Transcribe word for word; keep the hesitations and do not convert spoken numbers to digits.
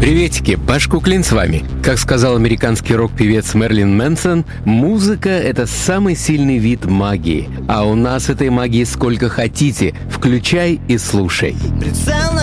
Приветики, Паш Куклин с вами. Как сказал американский рок-певец Мерлин Мэнсон, музыка — это самый сильный вид магии. А у нас этой магии сколько хотите, включай и слушай. Прицел